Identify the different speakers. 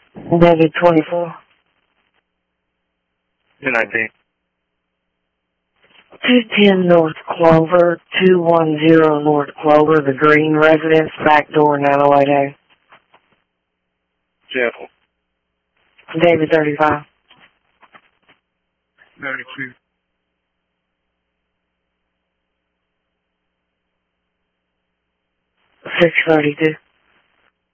Speaker 1: David 24.
Speaker 2: 219.
Speaker 1: 210 North Clover, 210 North Clover, the Green Residence, back door 908A.
Speaker 2: Chapel.
Speaker 1: David 35.
Speaker 2: 92.
Speaker 1: 632.